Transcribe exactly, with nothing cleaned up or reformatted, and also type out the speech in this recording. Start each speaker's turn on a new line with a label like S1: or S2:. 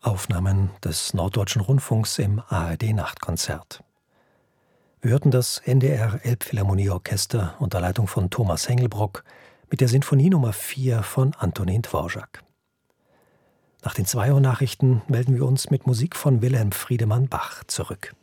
S1: Aufnahmen des Norddeutschen Rundfunks im A R D-Nachtkonzert. Wir hörten das N D R Elbphilharmonieorchester unter Leitung von Thomas Hengelbrock mit der Sinfonie Nummer vier von Antonín Dvořák. Nach den zwei Uhr Nachrichten melden wir uns mit Musik von Wilhelm Friedemann Bach zurück.